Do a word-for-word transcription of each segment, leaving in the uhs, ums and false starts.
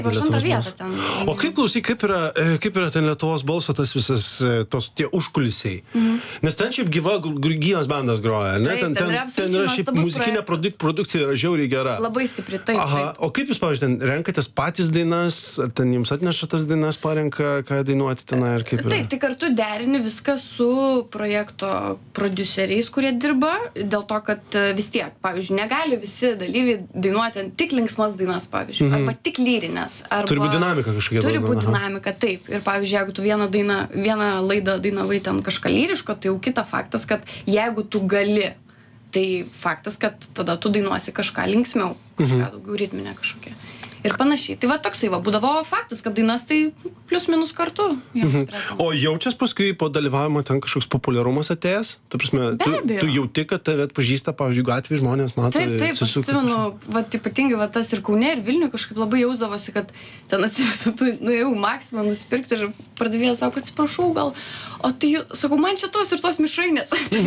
Aš antrą vietą ten. O kaip, klausyk, kaip yra, kaip yra ten Lietuvos balso tas visas, tos tie užkulisiai? Mhm. Nes ten šiaip gyva, gyvas bandas groja, ne? Taip, ten, ten ten, yra ten yra šiaip muzikinė produk, produkcija yra žiauriai gera. Labai stipri, taip. Aha, taip. o kaip jūs, pavyzdžiui, ten renkatės patys dainas, ar ten jums atneša tas dainas, parenka, ką dainuoti tenai, ar kaip yra? Taip, tai kartu derini viską su projekto prodiuseriais, kurie dirba, dėl to, kad vis tiek, pavyzdžiui, negali visi dalyviai dainuoti tik linksmas dainas, pavyzdžiui, mhm. arba tik lyrinės. Arba... Turi būti dinamika kažkokia. Turi būti dinamika, taip. Ir pavyzdžiui, jeigu tu vieną, dainą, vieną laidą dainavai ten kažką lyriško, tai jau kita faktas, kad jeigu tu gali, tai faktas, kad tada tu dainuosi kažką linksmiau, kažką mhm. daugiau ritminę kažkokią. Ir panašiai. Tai va toksai va, būdavo faktas, kad dainas tai plius minus kartu. Mhm. O jaučias paskui po dalyvavimo ten kažkoks populiarumas atėjęs? Ta prasme, tu, tu jauti, kad tave atpažįsta, pavyzdžiui, gatvėje žmonės mato. Taip, taip, aš atsimenu, va, ypatingai va, tas ir Kaune, ir Vilniuje kažkaip labai jausdavosi, kad ten atsimenu, tu nuėjau Maksimą nusipirkti ir pardavėjas sako, atsiprašau, gal, o tai, sakau, man čia tos ir tos mišrainės.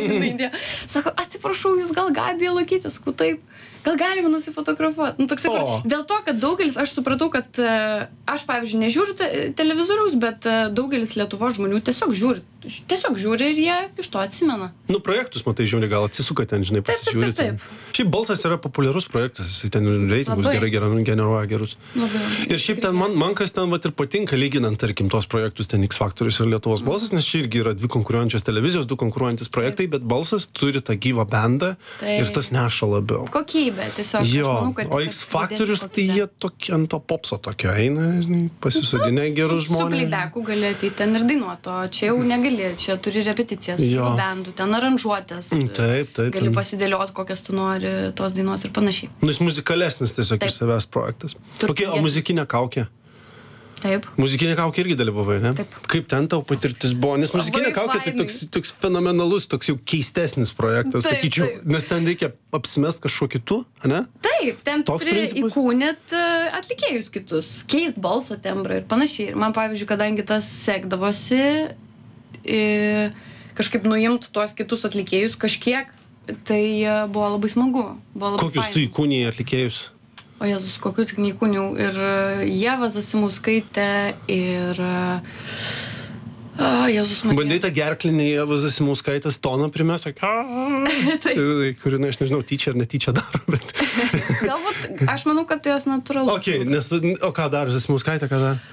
Sako, atsiprašau, jūs gal Gabija Lukytė, sakau, taip. Gal galima nusifotografuoti. Nu, toksai, kur, dėl to, kad daugelis, aš supratau, kad uh, aš, pavyzdžiui, nežiūriu te, televizoriaus, bet uh, daugelis Lietuvos žmonių tiesiog žiūri. Tiesiog žiūri ir jie iš to atsimena. Nu, projektus, matai, žiūri, gal atsisuka ten, žinai, pasižiūri. Taip, taip, taip. Šiaip balsas yra populiarus projektas, jis ten reitingus gerai, gerai generuoja gerus. Labai. Ir šiaip ten man, man kas ten vat ir patinka, lyginant, tarkim, tos projektus, ten X Faktorius ir Lietuvos mm. balsas, nes čia irgi yra dvi konkuruojančios televizijos, du konkuruojantis projektai, taip. Bet balsas turi tą gyvą bendą ir tas neša labiau. Kokybė, tiesiog. Jo, aš manau, kad o X Faktorius, tai jie tokie ant to popso tokio eina, žinai, pasisodinę gerus žmonės. Su playback'u gali ateiti ten ir dainuoti, o čia jau negali, čia turi repeticijas, su bendų, ten aranžuotės. Taip, taip. Gali pasidėlioti, kokias tu nori tos dainos ir panašiai. Nu, jis muzikalesnis tiesiog taip. Iš savęs projektas. Okay, o muzikinė kaukė? Taip. Muzikinė kaukė irgi dalyvavai, ne? Taip. Kaip ten tau patirtis buvo? Nes muzikinė kaukė tai toks, toks fenomenalus, toks jau keistesnis projektas, taip, sakyčiau. Taip. Nes ten reikia apsimest kažkuo kitu, ne? Taip, ten toks turi įkūnyt atlikėjus kitus, keist balso tembrą ir panašiai. Ir man, pavyzdžiui, kadangi tas sekdavosi, kažkaip nuimt tuos kitus atlikėjus kažkiek, tai buvo labai smagu. Buvo labai kokius fain. Tu įkūnijai atlikėjus? O Jėzus, kokiu tik neįkūniau. Ir Ieva Zasimauskaitė, ir... O, Jėzus, man... Bandai tą gerklinį Ieva Zasimauskaitės toną primest, kurį, na, aš nežinau, tyčia ar netyčia daro, bet... Galbūt, aš manau, kad tai jos natūralu. Ok, nes, o ką daro Zasimauskaitė, ką daro?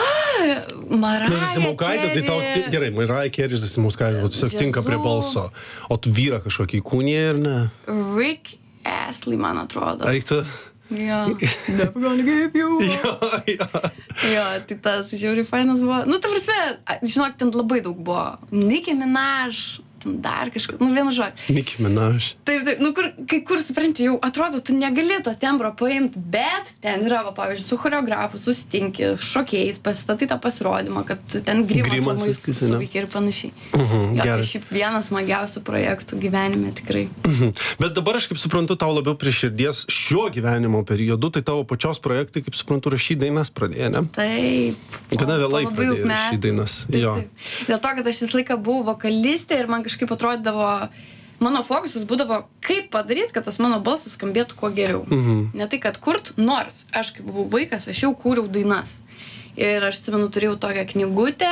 Mariah Carey. Zasimauskaitė, tai tau, gerai, Mariah Carey Zasimauskaitė, o tu tiesiog tinka prie balso. O tu vyrą kažkokį įkūnijai, ar ne? Rick Astley, man atrodo. Eik tu... Jo, never gonna give you up. Jo, jo. Jo, tai tas žiauriai fainas buvo. Nu, ta prasme, žinok, ten labai daug buvo. Nicki Minaj, ten dar kažkas, nu, vienu žodžiu. Nicki Minaj. Taip, taip, nu, kur, kai kur, supranti, jau atrodo, tu negali to tembro paimti, bet ten yra, va, pavyzdžiui, su choreografu susitinki, šokėjais, pasistatai tą pasirodymą, kad ten grimas labai suveikia ir panašiai. Mhm, jo, tai šiaip vienas smagiausių projektų gyvenime tikrai. Mhm. Bet dabar aš kaip suprantu, tau labiau prie širdies šiuo gyvenimo periodu, tai tavo pačios projektai, kaip suprantu, rašyti dainas pradėjo, ne? Taip. Kada vėlai pradėjai rašyti dainas? Taip, jo. Taip. Dėl to, kad aš visą laiką buvau vokalistė ir man kažkaip atrodydavo, mano fokusas būdavo, kaip padaryti, kad tas mano balsas skambėtų kuo geriau. Mhm. Ne tai, kad kurt, nors aš kaip buvau vaikas, aš jau kūriau dainas. Ir aš atsimenu, turėjau tokią knygutę,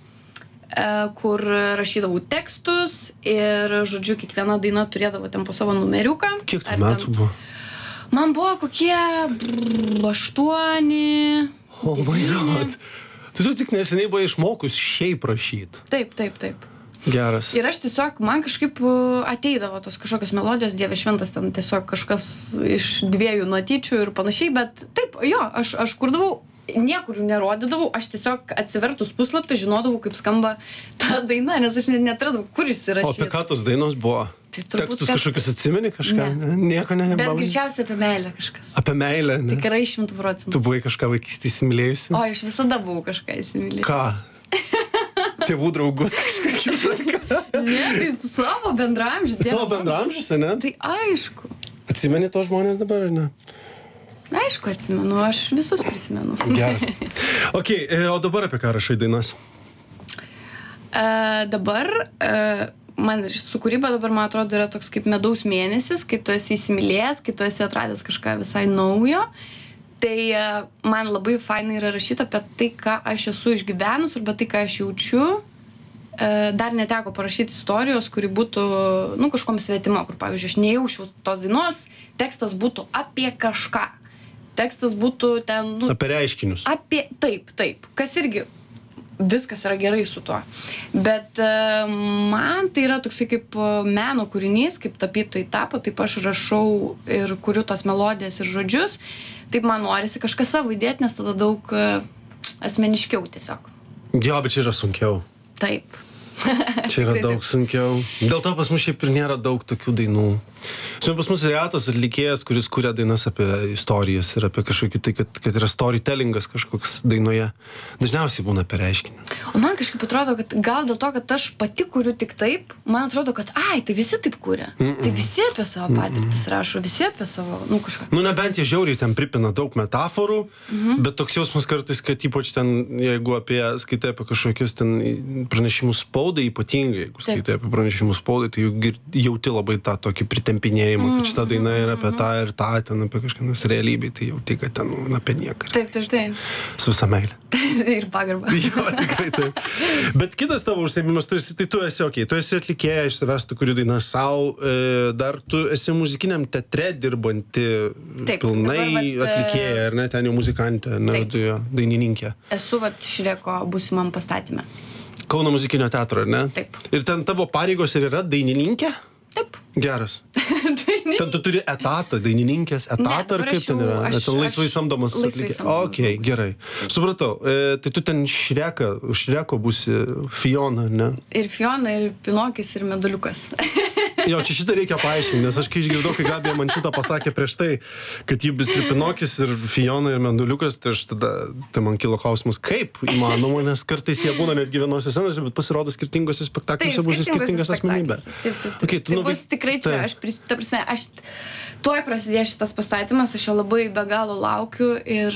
kur rašydavau tekstus ir, žodžiu, kiekviena daina turėdavo ten po savo numeriuką. Kiek tų metų ten... buvo? Man buvo kokie brrr, aštuoni. Oh my god. Tai tu tik neseniai buvai išmokus šiaip rašyti. Taip, taip, taip. Geras. Ir aš tiesiog, man kažkaip ateidavo tos kažkokios melodijos, Dieve šventas, ten tiesiog kažkas iš dviejų natyčių ir panašiai, bet taip, jo, aš, aš kurdavau, niekur nerodydavau, aš tiesiog atsivertus puslapį žinodavau, kaip skamba ta daina, nes aš net netradau, kur jis yra. O apie ką tos dainos buvo? Tai tekstus kad... kažkokius atsimeni kažką? Ne. Nieko ne. Bet greičiausiai apie meilę kažkas. Apie meilę, ne? Tikrai šimtų procentų. Tu buvai kažką vaikystį įsimylėjusi? O, aš visada buvau kažką įsimylėjusi. Ką? Tėvų draugus kažkokius? Ne, tai savo bendramžius. Savo bendramžius, ne? Tai aišku. Atsimeni to žmonės dabar, ar ne? Aišku, atsimenu, aš visus prisimenu. Geras. Ok, o dabar apie ką rašai dainas? Uh, dabar... Uh, man su kūryba dabar, man atrodo, yra toks kaip medaus mėnesis, kai tu esi įsimylėjęs, kai tu esi atradęs kažką visai naujo. Tai man labai fainai yra rašyti apie tai, ką aš esu išgyvenus, arba tai, ką aš jaučiu. Dar neteko parašyti istorijos, kuri būtų, nu, kažkom svetima, kur, pavyzdžiui, aš nejaučiau tos dainos, tekstas būtų apie kažką. Tekstas būtų ten, nu... Apie reiškinius. Apie, taip, taip. Kas irgi, viskas yra gerai su tuo. Bet uh, man tai yra toksai kaip meno kūrinys, kaip tapytojai tapo, taip aš rašau ir kuriu tas melodijas ir žodžius. Taip man norisi kažką savo įdėti, nes tada daug uh, asmeniškiau tiesiog. Jo, bet čia yra sunkiau. Taip. Čia yra daug sunkiau. Dėl to pas mus šiaip ir nėra daug tokių dainų. Pas mus retas atlikėjas, kuris kuria dainas apie istorijas ir apie kažkokį tai, kad, kad yra storytellingas kažkoks dainoje. Dažniausiai būna apie reiškinį. O man kažkaip atrodo, kad gal dėl to, kad aš pati kuriu tik taip, man atrodo, kad ai, tai visi taip kuria. Mm -mm. Tai visi apie savo patirtis rašo, visi apie savo, nu kažką. Nu nebent jie žiauriai ten pripina daug metaforų, mm-hmm. bet toks jausmas kartais, kad ypač ten, jeigu apie, skaitai apie kažkokius ten pranešimus spaudai, ypatingai, jeigu skaitai apie pranešimus spaudai, tai jauti labai tą tokį pritempinėjimą, mm-hmm. kad šita daina yra apie tą ir tą, ten apie kažkokią realybę, tai jauti, kad ten nu, apie nieką. Taip, taip, taip. Su visa meilė. Ir pagarba. Jo, tikrai taip. Bet kitas tavo užsiėmimas, tu esi, tai tu esi, okei, okay, tu esi atlikėja, iš savęs tu kuri dainą savo, e, dar tu esi muzikiniam teatre dirbanti taip, pilnai dabar, vat, atlikėja, ar ne, ten jau muzikantė, ne, tu jo, dainininkė. Esu, vat, Šreko būsimam pastatyme. Kauno muzikinio teatro, ar ne? Taip. Ir ten tavo pareigos ir yra dainininkė? Taip. Geras. Ten tu turi etatą, dainininkės etatą, ar kaip ten yra? Aš, ten laisvai samdomas atlikėjas. Okei, gerai. Supratau. E, tai tu ten Šreka, Šreko būsi Fiona, ne? Ir Fiona, ir Pinokis, ir Meduliukas. Jo, čia šitą reikia paaiškinti, nes aš kai išgirdau, kai Gabija man šitą pasakė prieš tai, kad jį bus ir Pinokis, ir Fiona, ir Meduliukas, tai aš tada, tai man kilo klausimas, kaip įmanoma, nes kartais jie būna netgi vienose scenose, bet pasirodo skirtingose spektakliuose bus skirtingas asmenybės. Taip, taip, taip. Okay, tu, tai nu, bus tikrai čia, aš, ta prasme, aš tuoj prasidės šitas pastatymas, aš jo labai be galo laukiu ir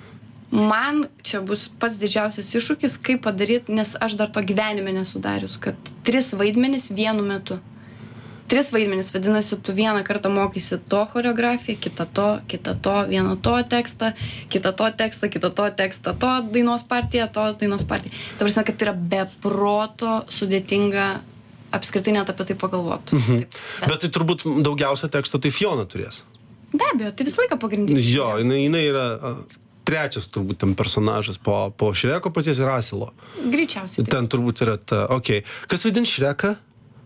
man čia bus pats didžiausias iššūkis, kaip padaryti, nes aš dar to gyvenime nesudarius, kad tris vaidmenis vienu metu. Tris vaidmenis, vadinasi, tu vieną kartą mokysi to choreografiją, kitą to, kitą to, vieną to tekstą, kitą to tekstą, kitą to tekstą, to dainos partiją, tos dainos partiją. Ta prasme, kad tai yra beproto sudėtinga apskritai net apie tai pagalvoti. Mhm. Taip, bet... bet tai turbūt daugiausia teksto tai Fiona turės. Be abejo, tai visą laiką pagrindinis. Jo, jinai, jinai yra a, trečias turbūt ten personažas po, po Šreko paties ir Asilo. Greičiausiai. Ten turbūt yra ta, okei. Okay. Kas vaidins Šreką?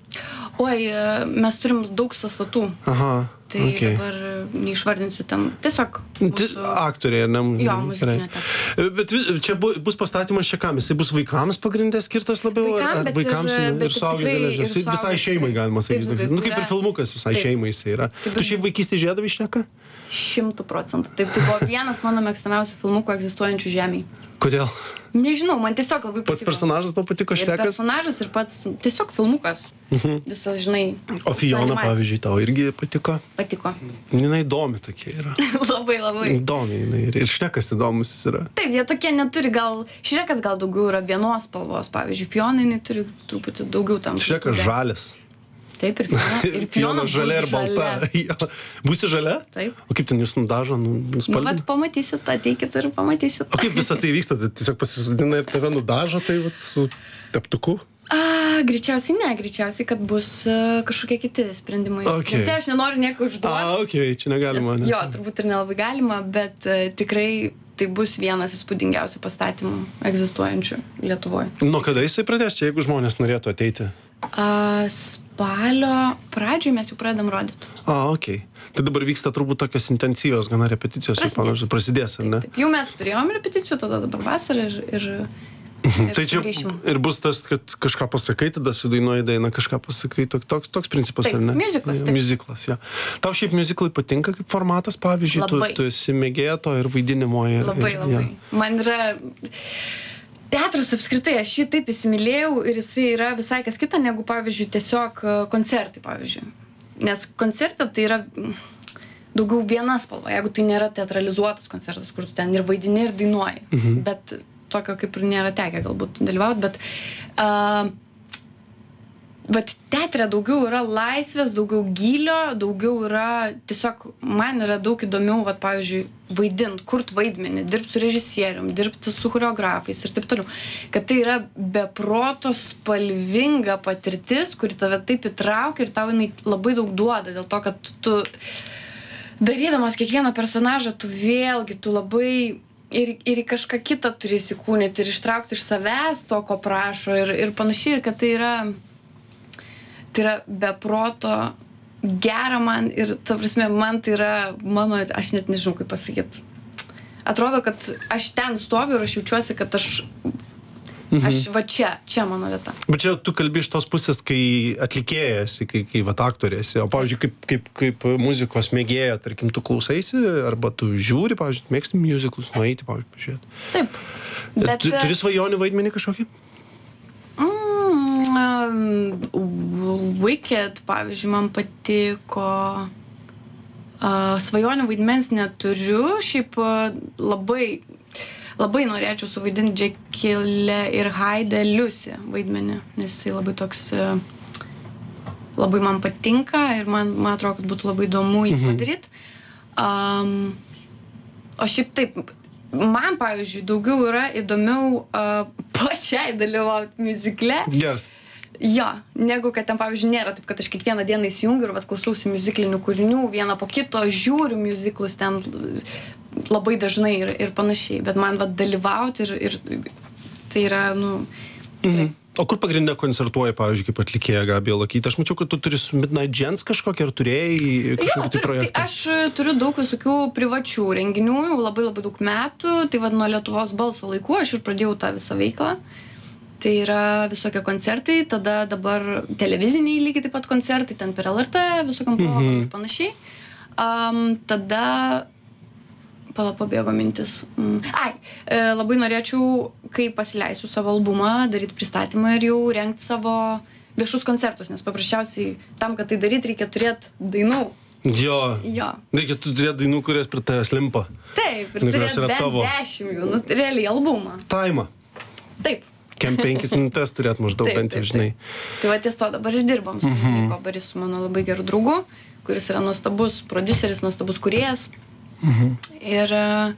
Oi, mes turim daug sąstatų. Aha, tai okay. Dabar neišvardinsiu ten. Tiesiog mūsų... Aktoriai, ne? Jo, muzikinio teatro. Bet čia bus pastatymas čia kam? Jisai bus vaikams pagrindė skirtas labiau? Vaikam, ar vaikams ir, ir, ir suaugę galėžės? Visai šeimai galima sakyti. Taip, taip, nu, kaip ir filmukas visai taip. Šeimai jisai yra. Taip, tu šiaip vaikystėje žiūrėdavai Šreką? Šimtų procentų. Taip, tai buvo vienas mano mėgstamiausių filmukų egzistuojančių žemėje. Kodėl? Nežinau, man tiesiog labai patiko. Pats personažas tau patiko Šrekas? Ir personažas, ir pats tiesiog filmukas. Mhm. Visas, žinai... O Fiona, pavyzdžiui, tau irgi patiko? Patiko. Jinai įdomi tokia yra. Labai, labai. Įdomi jinai. Ir Šrekas įdomus yra. Taip, jie tokie neturi gal... Šrekas gal daugiau yra vienos spalvos, pavyzdžiui. Fiona, jinai turi truputį daugiau tam. Šrekas žalias. Taip, ir Fiona, ir Fiona žalia ir balta. Ja. Būsi žalia? Taip. O kaip ten jūs nudažo, nuspalvina? Nu, bet pamatysit, ateikit ir pamatysit. O kaip visą tai vyksta? Tai tiesiog pasisodina ir tave nudažo, tai vat, su teptuku? A, greičiausiai ne, greičiausiai, kad bus uh, kažkokie kiti sprendimai. Okay. Tai aš nenoriu nieko užduoti. A, okei, okay, čia negalima. Nes, jo, turbūt ir nelabai galima, bet uh, tikrai tai bus vienas įspūdingiausių pastatymų egzistuojančių Lietuvoje. Nuo kada jisai pradės čia, jeigu žmonės norėtų ateiti? A, spalio pradžioj mes jau pradedam rodyti. A, okei. Okay. Tai dabar vyksta turbūt tokios intensyvios, gana repeticijos. Prasidės. Prasidės, ar ne? Taip, taip. Jau mes turėjom repeticijų, tada dabar vasarą ir... ir mhm. Tai čia ir bus tas, kad kažką pasakai, tada sudainuoji dainą, kažką pasakai, toks, toks, toks principas, taip, ar ne? Musiclas, taip. Musiclas, ja. Tau šiaip musiclai patinka kaip formatas, pavyzdžiui, tu, tu esi mėgėja to ir vaidinimo. Ir, labai, ir, labai. Ja. Man yra... Teatras apskritai, aš jį taip įsimylėjau ir jisai yra visai kas kita negu, pavyzdžiui, tiesiog koncertai, pavyzdžiui. Nes koncertą tai yra daugiau viena spalva, jeigu tai nėra teatralizuotas koncertas, kur tu ten ir vaidini, ir dainuoji. Mhm. Bet tokio kaip ir nėra tekę galbūt dalyvauti, bet uh, bet teatre daugiau yra laisvės, daugiau gylio, daugiau yra, tiesiog man yra daug įdomiau, vat, pavyzdžiui, vaidint, kurt vaidmenį, dirbti su režisierium, dirbti su choreografais ir taip toliau. Kad tai yra beproto spalvinga patirtis, kuri tave taip įtraukia ir tau jinai labai daug duoda, dėl to, kad tu darydamas kiekvieną personažą, tu vėlgi, tu labai ir, ir į kažką kitą turi įsikūnyti ir ištraukti iš savęs to, ko prašo ir, ir panašiai, ir kad tai yra tai yra beproto gera man ir, ta prasme, man tai yra mano, aš net nežinau, kaip pasakyti. Atrodo, kad aš ten stoviu ir aš jaučiuosi, kad aš, mhm. aš va čia, čia mano vieta. Bet čia tu kalbi iš tos pusės, kai atlikėjasi, kai, kai vat aktorėsi, o pavyzdžiui, kaip, kaip, kaip muzikos mėgėja, tarkim, tu klausaisi, arba tu žiūri, pavyzdžiui, mėgsti musicalus, nueiti, pavyzdžiui, pažiūrėti. Taip. Bet... Tu, turi svajonių vaidmenį kažkokį? Um, Wicked, pavyzdžiui, man patiko. Uh, svajonių vaidmens neturiu, šiaip uh, labai, labai norėčiau suvaidinti Jekyllę ir Hyde Lucy vaidmenį, nes jis labai toks, uh, labai man patinka ir man, man atrodo, kad būtų labai įdomu jį padaryti. Um, o šiaip taip, man, pavyzdžiui, daugiau yra įdomiau uh, pačiai dalyvauti miuzikle. Geras. Jo, negu kad ten, pavyzdžiui, nėra taip, kad aš kiekvieną dieną įsijungiu ir vat klausausi miuziklinių kūrinių, vieną po kito, žiūriu miuziklus ten labai dažnai ir, ir panašiai. Bet man vat dalyvauti ir, ir tai yra, nu... Mhm. O kur pagrindinė koncertuoja, pavyzdžiui, kaip atlikėja Gabija Luokytė? Aš mačiau, kad tu turi su Midnight Gents kažkokį, ar turėjai kažkokį tai projektą? Tai aš turiu daug visokių privačių renginių, labai labai daug metų. Tai vad nuo Lietuvos balso laikų aš ir pradėjau tą visą veiklą. Tai yra visokie koncertai, tada dabar televiziniai lygiai taip pat koncertai, ten per L R T, visokiam progom mm-hmm. ir panašiai. Um, tada... Pala, pabėgo mintis. Mm. Ai, e, labai norėčiau, kai pasileisiu savo albumą, daryti pristatymą ir jau rengti savo viešus koncertus, nes paprasčiausiai tam, kad tai daryti, reikia turėti dainų. Jo. Jo. Reikia turėti dainų, kurias prie tavęs limpa. Taip, ir turėti bent dešimt jų, nu, realiai albumą. Taimą. Taip. Kem penkias minutės turėt maždaug taip, bent jau, taip, žinai. Taip. Tai va ties to dabar ir dirbam su Mhm. Niko Barisu, mano labai geru draugu, kuris yra nuostabus prodiuseris, nuostabus kūrėjas. Mhm. Ir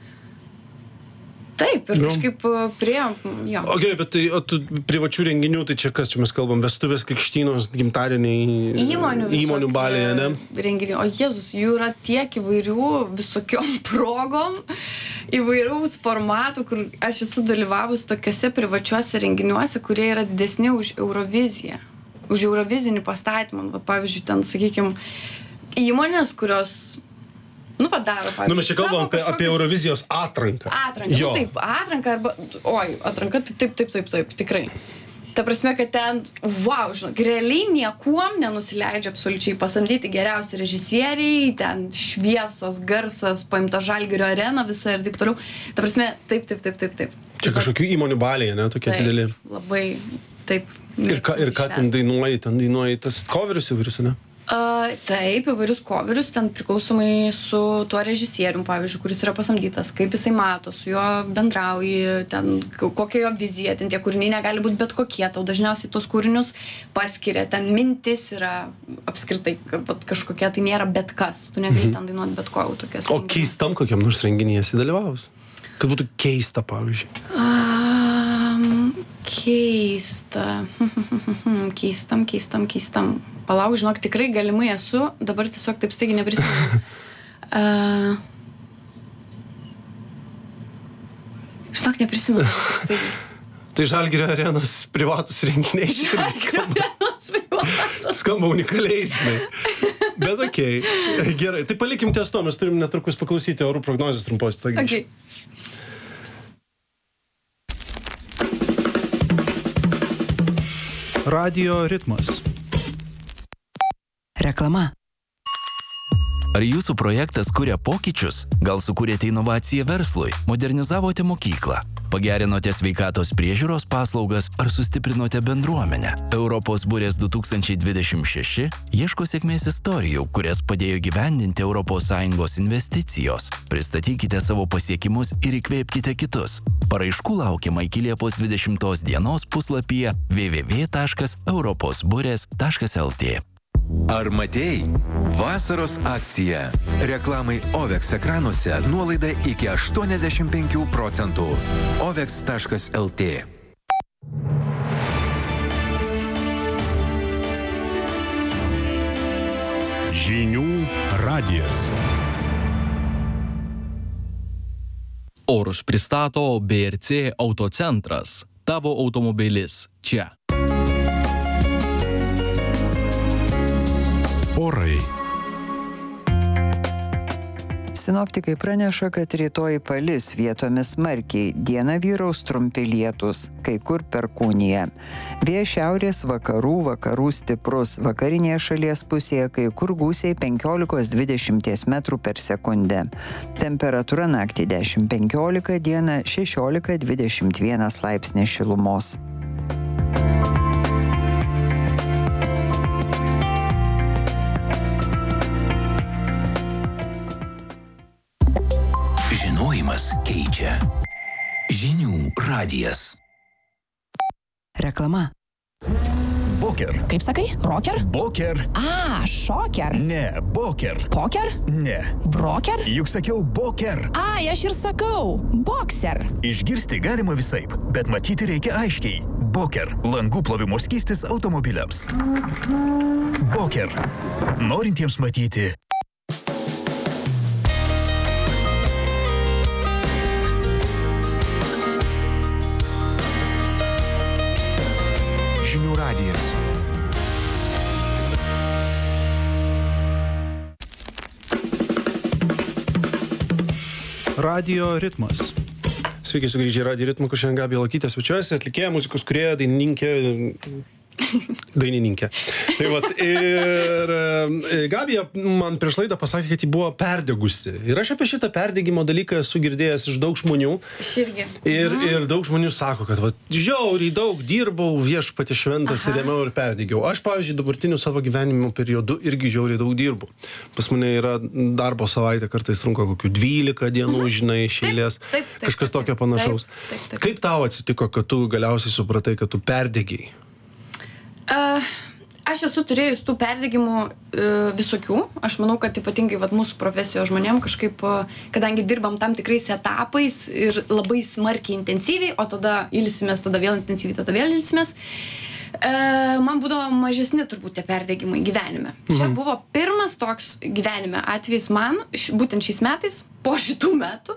taip, ir kažkaip priėjom, jo. O gerai, bet tai, o tu privačių renginių, tai čia kas, čia mes kalbam, vestuvės, krikštynos, gimtadieniai, Įmonių, įmonių balėje, ne? Renginių. O Jėzus, jų yra tiek įvairių visokiom progom, įvairiaus formatų, kur aš esu dalyvavus tokiuose privačiuose renginiuose, kurie yra didesni už Euroviziją, už Eurovizinį pastatymą. Va, pavyzdžiui, ten, sakykime, įmonės, kurios nu, va, daro, pavyzdžiui. Nu, mes čia kalbam apie, kažkokius... apie Eurovizijos atranką. Atranką, nu taip, atranką arba, oi, atranka, tai taip, taip, taip, taip, tikrai. Ta prasme, kad ten, wow, žinok, realiai niekuom nenusileidžia absoliučiai pasamdyti geriausi režisieriai, ten šviesos, garsas, paimta Žalgirio arena visa ir taip toliau. Ta prasme, taip, taip, taip, taip, taip. Čia kažkokių įmonių balėje, ne, tokie taip, dideli. Labai, taip. Ir ką, ir ką ten dainuoji, ten dainuoji tas coverius įvairius, ne? Uh, taip, įvairius coverius, ten priklausomai su tuo režisierium, pavyzdžiui, kuris yra pasamdytas, kaip jisai mato, su juo bendrauji, ten kokia jo vizija, ten tie kūriniai negali būti bet kokie, tau dažniausiai tos kūrinius paskiria, ten mintis yra apskritai kažkokia, tai nėra bet kas, tu negali ten dainuoti bet ko, jau tokias. O keistam kokiam nors renginyje esi dalyvavus? Kad būtų keista, pavyzdžiui. Um, keista. keistam, keistam, keistam. Palauk, žinok, tikrai galimai esu, dabar tiesiog taip staigiai neprisimenu. Uh, žinok, neprisimenu. Staigiai. Tai Žalgirio arenos privatus renginiai. Žalgirio arenos privatus. Skamba unikaliai, žinai. Bet okei, okay. Gerai. Tai palikim ties to, mes turim netrukus paklausyti orų prognozės trumpos. Okay. Radio ritmas. Reklama. Ar jūsų projektas kuria pokyčius? Gal sukūrėte inovaciją verslui? Modernizavote mokyklą? Pagerinote sveikatos priežiūros paslaugas ar sustiprinote bendruomenę? Europos burės du tūkstančiai dvidešimt šeši ieško sėkmės istorijų, kurias padėjo gyvendinti Europos Sąjungos investicijos. Pristatykite savo pasiekimus ir įkvėpkite kitus. Paraiškų laukiama iki Liepos dvidešimtos dienos puslapyje w w w taškas europos burės taškas l t. Ar matei? Vasaros akcija. Reklamai Ovex ekranuose nuolaida iki aštuoniasdešimt penkių procentų. ovex taškas l t. Žinių radijas. Orus pristato B R C Autocentras. Tavo automobilis čia. Orai. Sinoptikai praneša, kad rytoj palis vietomis smarkiai, dieną vyraus trumpi lietūs, kai kur perkūnija. Vėjas šiaurės vakarų, vakarų stiprus, vakarinėje šalies pusėje kai kur gūsiai penkiolika dvidešimt metrų per sekundę. Temperatūra naktį dešimt penkiolika, dieną šešiolika dvidešimt vienas laipsnis šilumos. Žinojimas keičia. Žinių radijas. Reklama. Boker. Kaip sakai? Rocker? Boker. A, šoker. Ne, boker. Poker? Ne. Broker? Juk sakiau boker. Ai, aš ir sakau. Boxer. Išgirsti galima visaip, bet matyti reikia aiškiai. Boker. Langų plovimo skystis automobiliams. Boker. Norintiems matyti. Žinių radijas. Radio ritmas. Sveiki sugrįžę į Radio ritmą, kur šiandien Gabija Lakytė svečiuojasi, atlikėja, muzikos kūrėja, dainininkė. Dainininkė. Tai vat, ir e, Gabija man prieš laidą pasakė, kad ji buvo perdegusi. Ir aš apie šitą perdegimo dalyką esu girdėjęs iš daug žmonių. Aš irgi. Ir, ir daug žmonių sako, kad vat, žiauriai daug dirbau, viešpatė šventas ir ėmiau ir perdegiau. Aš, pavyzdžiui, dabartiniu savo gyvenimo periodu irgi žiauriai daug dirbu. Pas mane yra darbo savaitė, kartais trunka kokių dvylika dienų, žinai, iš eilės. Taip, taip, taip, kažkas taip, tokio taip, panašaus. taip, taip, taip. Kaip tau atsitiko, kad tu galiausiai supratai, kad tu perdegiai? Uh, aš esu turėjus tų perdegimų uh, visokių. Aš manau, kad ypatingai vat, mūsų profesijos žmonėm kažkaip, uh, kadangi dirbam tam tikrais etapais ir labai smarkiai intensyviai, o tada ilsimės, tada vėl intensyviai, tada vėl ilsimės, uh, man būdavo mažesni turbūt tie perdegimai gyvenime. Mhm. Čia buvo pirmas toks gyvenime atvejis man, š, būtent šiais metais, po šitų metų,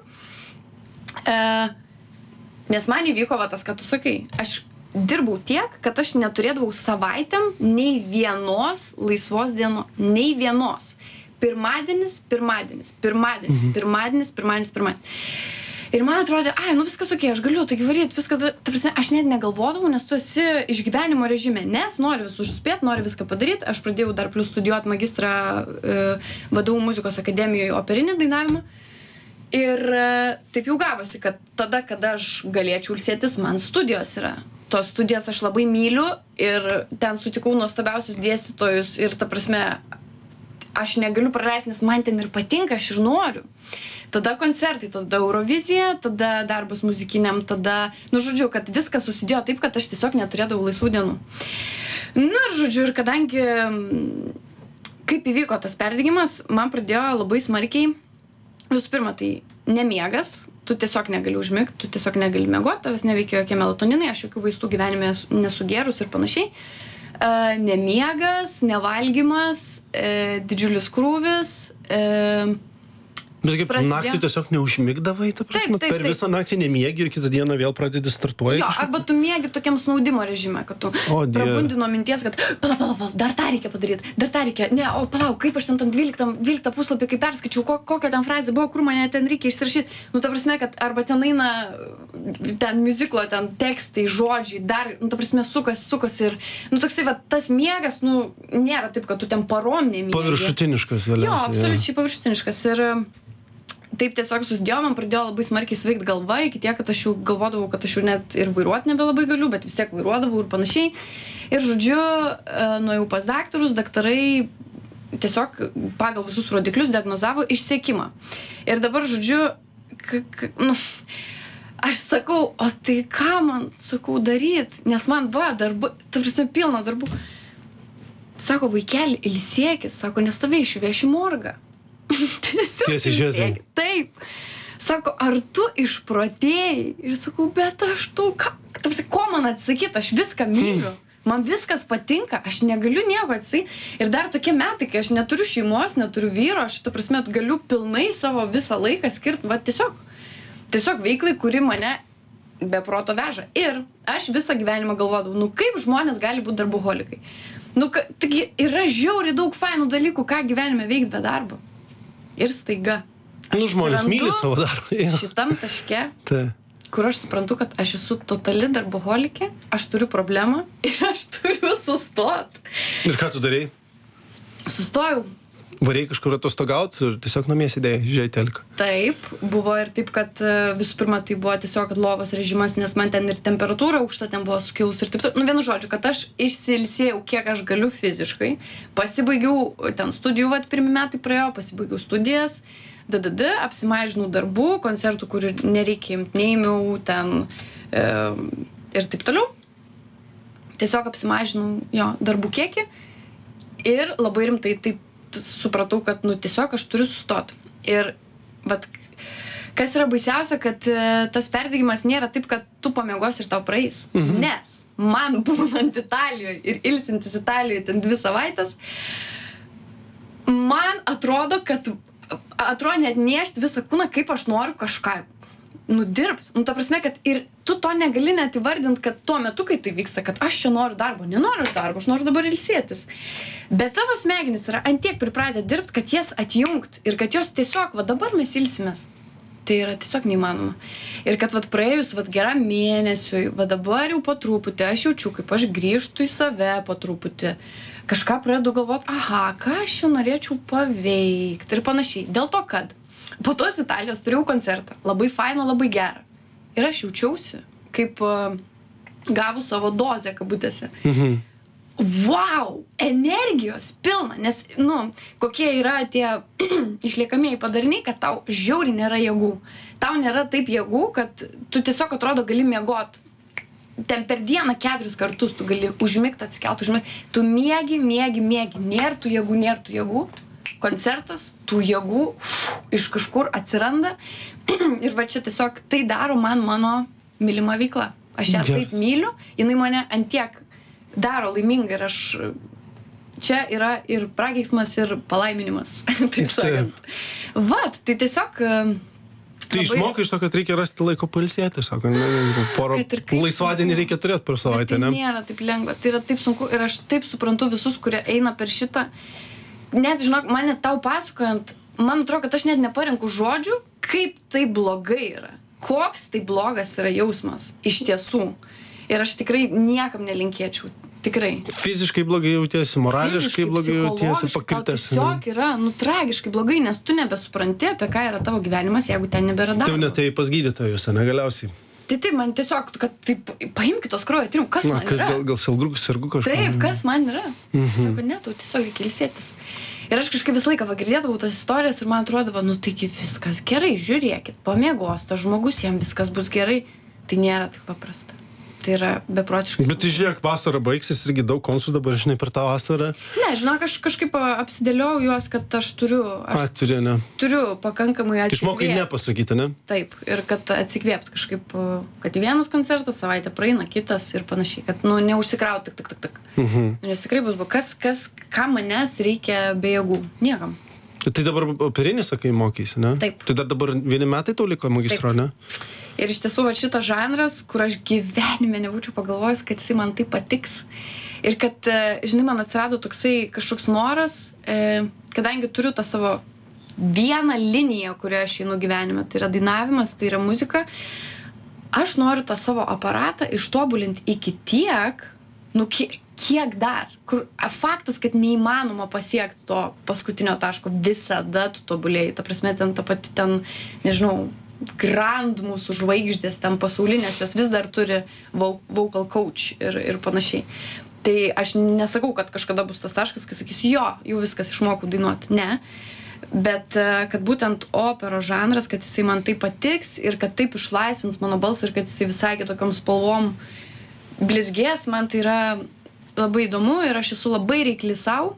uh, nes man įvyko va tas, ką tu sakai. Aš dirbau tiek, kad aš neturėdavau savaitėm nei vienos laisvos dienos, nei vienos. Pirmadienis, pirmadienis, pirmadienis, mhm. pirmadienis, pirmadienis, pirmadienis. Ir man atrodė, ai, nu viskas okei, okay, aš galiu taigi varyti, viskas, ta prasme, aš net negalvodavau, nes tu esi iš gyvenimo režime, nes nori visus suspėti, nori viską padaryti. Aš pradėjau dar plus studijuoti magistrą e, vadovų muzikos akademijoje operinį dainavimą. Ir e, taip jau gavosi, kad tada, kada aš galėčiau ilsėtis, man studijos yra. Tos studijas aš labai myliu ir ten sutikau nuostabiausius dėstytojus ir ta prasme, aš negaliu praleisti, nes man ten ir patinka, aš ir noriu. Tada koncertai, tada Eurovizija, tada darbas muzikiniam, tada, nu žodžiu, kad viskas susidėjo taip, kad aš tiesiog neturėdavau laisvų dienų. Nu ir žodžiu, ir kadangi, kaip įvyko tas perdegimas, man pradėjo labai smarkiai, visų pirma, tai nemiegas, tu tiesiog negali užmigti, tu tiesiog negali miegoti, tavęs neveikia jokie melatoninai, aš jokių vaistų gyvenime nesu gerus ir panašiai. E, nemiegas, nevalgymas, e, didžiulis krūvis. E, Bet kaip prasidėjo... naktį tiesiog neužmigdavai, ta prasme, taip, taip, per taip. visą naktį nemiegi ir kitą dieną vėl pradedi startuoji? Jo, kažkaip? arba tu miegi tokiam snaudimo režime, kad tu O, Dieve. prabundi nuo minties, kad pala, pala, pala, dar tą reikia padaryti, dar tą reikia, ne, o palauk, kaip aš ten tam dvyliktą puslapį, kai perskaičiau, ko, kokia ten frazė buvo, kur mane ten reikia išsirašyti. Nu, ta prasme, kad arba ten eina ten miuziklo, ten tekstai, žodžiai, dar, nu, ta prasme, sukas, sukas ir, nu, toksai, va, tas miegas, nu, nėra taip, kad tu ten parom nemiegi. Paviršutiniškas, Jo, vėliausiai. absoliučiai paviršutiniškas. Ir taip tiesiog susidėjo, man pradėjo labai smarkiai sveikti galva, iki tiek, kad aš jau galvodavau, kad aš jau net ir vairuoti nebelabai galiu, bet vis tiek vairuodavau ir panašiai. Ir žodžiu, nuėjau pas daktarus, daktarai tiesiog pagal visus rodiklius diagnozavo išsekimą. Ir dabar, žodžiu, k- k- nu, aš sakau, o tai ką man, sakau, daryt? Nes man va, darbu, ta prasme, pilna darbų. Sako, vaikeli, ilsėkis, sako, nes tave išveši morgą. Tiesiog Tiesiai šviesiai. ilsėkis. Taip. Sako, ar tu išprotėjai? Ir sakau, bet aš tu, ką, ta prasme, ko man atsakyti, aš viską myliu. Man viskas patinka, aš negaliu nieko atsakyti. Ir dar tokie metai, kai aš neturiu šeimos, neturiu vyro, aš, ta prasme, galiu pilnai savo visą laiką skirti, va, tiesiog, tiesiog veiklai, kuri mane be proto veža. Ir aš visą gyvenimą galvodavau, nu kaip žmonės gali būti darboholikai. Nu, ka, taigi yra žiauriai daug fainų dalykų, ką gyvenime veikti be darbo. Ir staiga. aš Nu, žmonės atsirandu myli savo darbą. jo. Šitam taške, Tai. kur aš suprantu, kad aš esu totali darboholikė, aš turiu problemą ir aš turiu sustot. Ir ką tu darei? Sustojau. Varėjai kažkur atostogauti ir tiesiog namie sėdėjai, žiūrėjai telką. Taip, buvo ir taip, kad e, visų pirma tai buvo tiesiog kad lovos režimas, nes man ten ir temperatūra aukšta ten buvo sukilus ir taip toliau. Nu, vienu žodžiu, kad aš išsiilsėjau, kiek aš galiu fiziškai. Pasibaigiau, ten studijų, vat, pirmi metai praėjo, pasibaigiau studijas, D D D, apsimažinau darbų, koncertų, kur nereikia imti, neįmiau, ten e, ir taip toliau. Tiesiog apsimažinau jo darbų kiekį ir labai rimtai taip supratau, kad, nu, tiesiog aš turiu sustot. Ir, vat, kas yra baisiausia, kad e, tas perdegimas nėra taip, kad tu pamiegos ir tau praeis. Mhm. Nes man būnant Italijoje ir ilsintis Italijoje ten dvi savaitės, man atrodo, kad atrodo net nešti visą kūną, kaip aš noriu kažką nudirbt. Nu, ta prasme, kad ir tu to negali net įvardint, kad tuo metu, kai tai vyksta, kad aš čia noriu darbo, nenoriu aš darbo, aš noriu dabar ilsėtis. Bet tavo smegenys yra antiek pripratę dirbt, kad jas atjungt ir kad jos tiesiog, va dabar mes ilsimės. Tai yra tiesiog neįmanoma. Ir kad vat praėjus vat geram mėnesiui, va dabar jau po truputį, aš jaučiu, kaip aš grįžtu į save po truputį. Kažką pradedu galvot, aha, ką aš čia norėčiau paveikti ir panašiai. Dėl to, kad po tos Italijos turėjau koncertą. Labai fainą, labai gerą. Ir aš jaučiausi, kaip uh, gavus savo dozę kabutėse. Mhm. Wow! Energijos pilna. Nes, nu, kokie yra tie išliekamieji padariniai, kad tau žiauriai nėra jėgų. Tau nėra taip jėgų, kad tu tiesiog atrodo gali miegot. Ten per dieną keturis kartus tu gali užmigti, atsikelt, užmigti. Tu miegi, miegi, miegi. Nėra tų jėgų, nėra tų jėgų. Koncertas, tų jėgų uf, iš kažkur atsiranda. Ir va čia tiesiog tai daro man mano mylima veikla. Aš ją Geras. taip myliu, jinai mane antiek daro laimingą ir aš... Čia yra ir prakeiksmas, ir palaiminimas, taip sakant. Vat, tai tiesiog... Tai labai... išmokai iš to, kad reikia rasti laiko pailsėti, sako, ne, porą laisvadienį reikia turėti per savaitę, tai ne? Nėra taip lengva, tai yra taip sunku ir aš taip suprantu visus, kurie eina per šitą. Net, žinok, man net tau pasakojant, man atrodo, kad aš net neparinku žodžių, kaip tai blogai yra. Koks tai blogas yra jausmas iš tiesų. Ir aš tikrai niekam nelinkėčiau. Tikrai. Fiziškai blogai jautiesi, morališkai Fiziškai, blogai jautiesi, psichologiškai, pakritęs. tau tiesiog yra, nu, tragiškai blogai, nes tu nebesupranti, apie ką yra tavo gyvenimas, jeigu ten nebėra darbo. Tai jau net tai pas gydytojus, ne, galiausiai. Tai taip, man tiesiog, kad taip, paimk kitos kraujo tyrimų, kas Na, man kas yra? gal, gal sergu, sergu kažką. Taip, kas man yra? Mhm. Sako, ne, tau tiesiog reikia ilsėtis. Ir aš kažkaip visą laiką girdėdavau tas istorijas ir man atrodavo, nu taigi viskas gerai, žiūrėkit, pamiegos, tas žmogus, jam viskas bus gerai. Tai nėra taip paprasta. Tai yra beprotiškai. Bet žiūrėk, vasara baigsis irgi daug konsų dabar, žinai, per tą vasarą. Ne, žinok, aš kažkaip apsidėliau juos, kad aš turiu, aš A, turi, ne. turiu pakankamai atsikvėpti. Išmokai nepasakyti, ne? Taip, ir kad atsikvėpt kažkaip, kad vienas koncertas, savaitę praeina, kitas ir panašiai, kad, nu, neužsikraut, tik, tik, tik, tik. Mhm. Nes tikrai bus, kas, kas, kam manęs reikia be jėgų? Niekam. Tai dabar operinį, sakai, mokysi, ne? Taip. Tai dar dabar vieni metai tau liko magistro, Taip. ne? Ir iš tiesų, va, šitas žanras, kur aš gyvenime nebūčiau pagalvojus, kad jisai man taip patiks. Ir kad, žinai, man atsirado toksai kažkoks noras, e, kadangi turiu tą savo vieną liniją, kurioje aš einu gyvenime, tai yra dainavimas, tai yra muzika. aš noriu tą savo aparatą ištobulinti iki tiek, nu kiek, kiek dar, kur faktas, kad neįmanoma pasiekti to paskutinio taško, visada tu tobulėjai, ta prasme, ten ta pati ten, nežinau, grand mūsų žvaigždės, ten pasaulinės, jos vis dar turi vocal coach ir, ir panašiai. Tai aš nesakau, kad kažkada bus tas taškas, kai sakysiu, jo, jau viskas išmokau dainuoti, ne. Bet kad būtent operos žanras, kad jisai man taip patiks ir kad taip išlaisvins mano balsą ir kad jisai visai kitokiom spalvom blizgės, man tai yra labai įdomu ir aš esu labai reikli sau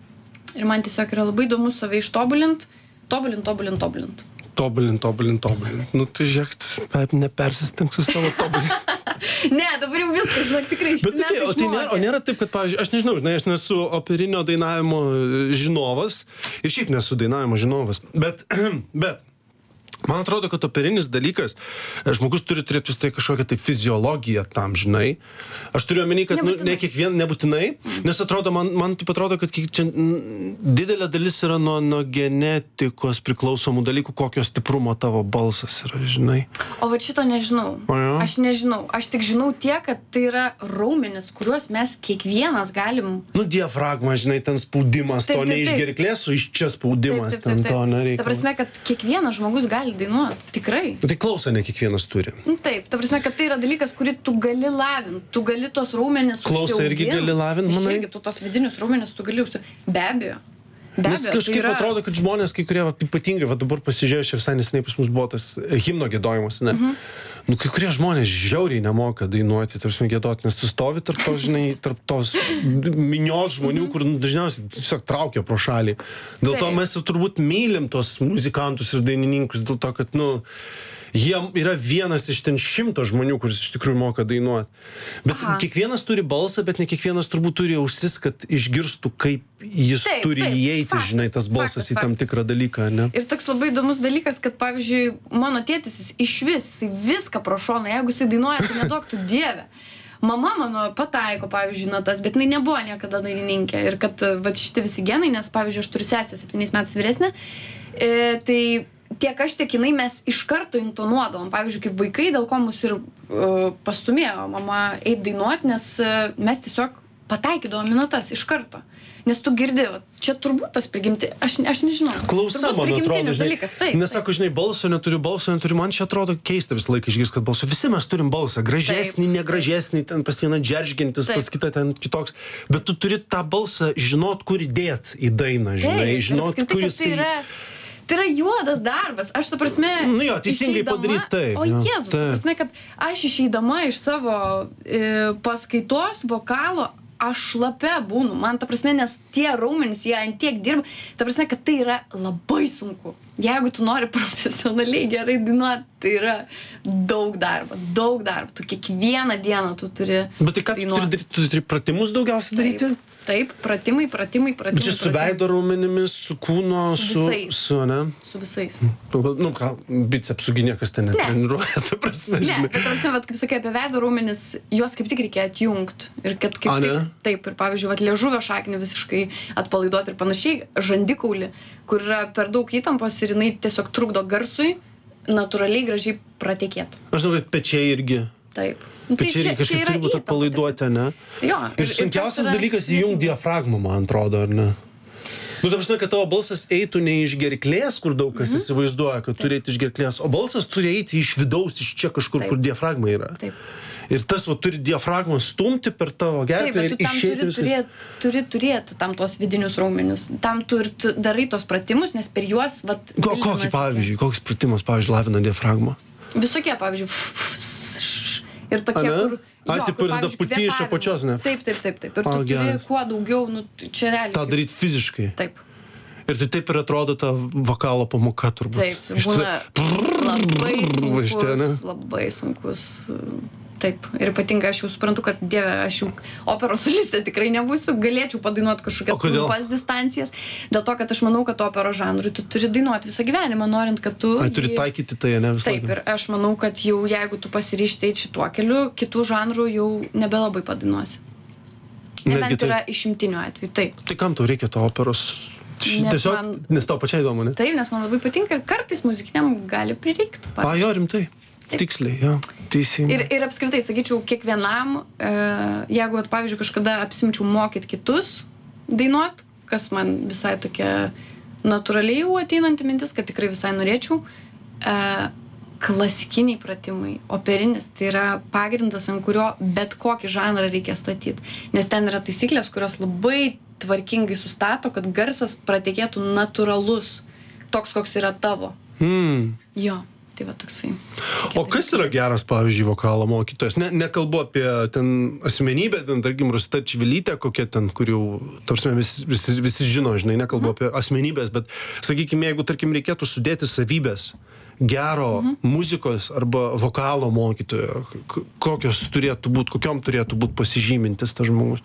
ir man tiesiog yra labai įdomu save ištobulint, tobulint, tobulint, tobulint. Tobulint, tobulint, tobulint. Nu, tai žiūrėk, nepersistink su savo tobulint. Ne, dabar jau viskas, žinok, tikrai Bet tai, o, tai nėra, o nėra taip, kad, pavyzdžiui, aš nežinau, žinai, aš nesu operinio dainavimo žinovas ir šiaip nesu dainavimo žinovas, bet, bet man atrodo, kad operinis dalykas, žmogus turi turėti vis tai kažkokią tai fiziologiją tam, žinai. Aš turiu omeny, kad nu, ne kiekvien nebūtinai, nes atrodo, man, man taip atrodo, kad čia didelė dalis yra nuo, nuo genetikos priklausomų dalykų, kokio stiprumo tavo balsas yra, žinai. O va šito nežinau. Aš nežinau. Aš tik žinau tiek, kad tai yra raumenis, kuriuos mes kiekvienas galim... Nu, diafragma, žinai, ten spaudimas, taip, to ne iš gerklės, o iš čia spaudimas, taip, taip, taip, taip. Ten to nereikia. Ta prasme, kad kiekvienas žmogus gali dainuoti, tikrai. Tai klausą ne kiekvienas turi. Taip, ta prasme, kad tai yra dalykas, kurį tu gali lavinti, tu gali tos raumenis užsiauginti. Klausą irgi gali lavinti, manai? Irgi tu tos vidinius raumenis tu gali užsiauginti. Be abejo. Be Nes abejo, kažkaip tai yra... atrodo, kad žmonės, kai kurie va, ypatingai, va, dabar pasižiūrėjau, čia visai neseniai pas mus buvo tas himno giedojimas, ne? Mhm. Nu, kai kurie žmonės žiauriai nemoka dainuoti, tarsi giedoti, nes tu stovi tarp tos, žinai, tarp tos minios žmonių, kur dažniausiai tiesiog traukia pro šalį. Dėl to mes turbūt mylim tos muzikantus ir dainininkus, dėl to, kad, nu, jie yra vienas iš ten šimto žmonių, kuris iš tikrųjų moka dainuoti. Bet Aha. kiekvienas turi balsą, bet ne kiekvienas turbūt turi ausis, kad išgirstų, kaip jis taip, turi taip, įeiti, faktas, žinai, tas balsas faktas, į tam tikrą dalyką, ne? Ir toks labai įdomus dalykas, kad, pavyzdžiui, mano tėtis, jis iš vis, jis viską pro šoną, jeigu jis dainuoja, tai neduok tu dieve. Mama mano pataiko, pavyzdžiui, natas, bet jinai nebuvo niekada dainininkė. Ir kad, va, šitie visi genai, nes, pavyzdžiui, aš turiu sesę septyniais metais vyresnė, e, tai tiek aš, tiek jinai mes iš karto intonuodavom. Pavyzdžiui, kaip vaikai, dėl ko mus ir uh, pastumėjo mama eit dainuot, nes uh, mes tiesiog pataikydavom natas iš karto. Nes tu girdi, va, čia turbūt tas prigimti, aš, aš nežinau. Klausa, man atrodo, žinai, dalykas, taip, nesako, žinai, balso neturiu, balso neturiu, man čia atrodo keista visą laiką išgirsti, kad balso. Visi mes turim balsą, gražesnį, taip, negražesnį, ten pas vieną džeržgintis, pas kitą ten kitoks. Bet tu turi tą balsą žinot, kur įdėt į dainą, žinai, taip, žinot, kur jisai... Tai yra juodas darbas. Aš, ta prasme, nu jo, teisingai padaryti taip. O Jėzus, ta prasme, kad aš išeidama iš savo e, paskaitos vokalo, aš šlapia būnu. Man, ta prasme, nes tie raumenys, jie ant tiek dirba, ta prasme, kad tai yra labai sunku. Jeigu tu nori profesionaliai gerai dainuoti, tai yra daug darbo, daug darbo. Tu kiekvieną dieną tu turi dainuoti. Bet tai ką tu turi daryti? Tu turi pratimus daugiausiai daryti? Taip, taip, pratimai, pratimai, pratimai. Čia su veido raumenimis, su kūno, su visais. Su, ne? Su visais. Nu, ką, bicepsų niekas ten netreniruoja, ta prasme, žinai. Ne, bet prasme, vat, kaip sakai, apie veido raumenis, juos kaip tik reikia atjungti. Ir kad kaip A, tik, taip, ir pavyzdžiui, vat, liežuvio šaknį visiškai atpalaiduoti ir panašiai, žandikaulį, kur yra per daug įtampos ir jinai tiesiog trukdo garsui natūraliai gražiai pratekėti. Aš žinau, kad pečiai irgi. Taip. Pečiai irgi kažkaip turi būti atpalaiduoti, ne? Jo. Ir, ir sunkiausias dalykas įjungti diafragmą, man atrodo, ar ne? Nu, ta prasme, kad tavo balsas eitų ne iš gerklės, kur daug kas mm-hmm. įsivaizduoja, kad turi eiti iš gerklės, o balsas turi eiti iš vidaus, iš čia kažkur, taip, kur diafragma yra. Taip. Ir tas, va, turi diafragmą stumti per tavo gerklę ir išėti viskas. Taip, bet tu turi turėti tam tos vidinius raumenis. Tam tu ir tu darai tos pratimus, nes per juos, vat... Ko, kokį pavyzdžiui, koks pratimas, pavyzdžiui, lavina diafragmą? Visokie, pavyzdžiui, ir tokie, kur... A, taip, ir tada puti iš apačios, ne? Taip, taip, taip, taip. Ir tu turi kuo daugiau, nu, čia realiai... tą daryti fiziškai. Taip. Ir tai taip ir atrodo ta vokalo pamoka turbūt. Taip, būna labai sunkus, labai sunkus. Taip, ir ypatingai aš jau suprantu, kad dieve, aš jau operos solistė tikrai nebūsiu, galėčiau padainuoti kažkokias trumpas distancijas, dėl to, kad aš manau, kad operos žanrui tu turi dainuoti visą gyvenimą, norint, kad tu... Ai, turi taikyti tai, ne visą. Taip, ir aš manau, kad jau jeigu tu pasiryžti eiti šituo keliu, kitų žanrų jau nebelabai padainuosi. Nebent yra išimtinių atveju, taip. Tai kam tau reikia to operos? Nes tiesiog, man... nes tau pačiai įdomu, ne? Taip, nes man labai patinka ir kartais muzikiniam gali prireikti. A, jo, rimtai. Tiksliai, jo, teisingai. Ir, ir apskritai, sakyčiau, kiekvienam, e, jeigu, at, pavyzdžiui, kažkada apsimčiau mokyt kitus dainuot, kas man visai tokia natūraliai jau ateinanti mintis, kad tikrai visai norėčiau, e, klasikiniai pratimai, operinis, tai yra pagrindas, ant kurio bet kokį žanrą reikia statyti. Nes ten yra taisyklės, kurios labai tvarkingai sustato, kad garsas pratekėtų natūralus, toks, koks yra tavo. Mm. Jo, tai va toksai. O kas yra geras, pavyzdžiui, vokalo mokytojas? Ne, nekalbu apie ten asmenybę, ten, tarkim, Rosita Čivilytė, kokie ten, kur jau, tarsi, visi, visi, visi žino, žinai, nekalbu apie asmenybės, bet, sakykime, jeigu, tarkim, reikėtų sudėti savybės gero mhm. muzikos arba vokalo mokytojo, kokios turėtų būti, kokiom turėtų būti pasižymintis tas žmogus?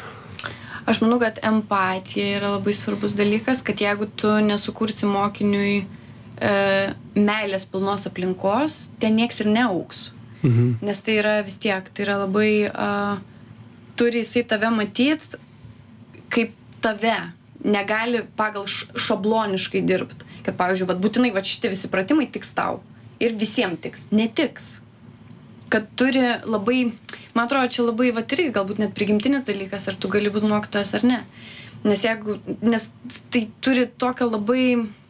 Aš manau, kad empatija yra labai svarbus dalykas, kad jeigu tu nesukursi mokiniui e, meilės pilnos aplinkos, ten nieks ir neauks. Mhm. Nes tai yra vis tiek, tai yra labai, a, turi jisai tave matyt kaip tave, negali pagal šabloniškai dirbti. Kad, pavyzdžiui, vat, būtinai vat, šitie visi pratimai tiks tau. Ir visiems tiks. Netiks. Kad turi labai, man atrodo, čia labai, vat, irgi galbūt net prigimtinis dalykas, ar tu gali būti mokytojas ar ne. Nes jeigu, nes tai turi tokią labai,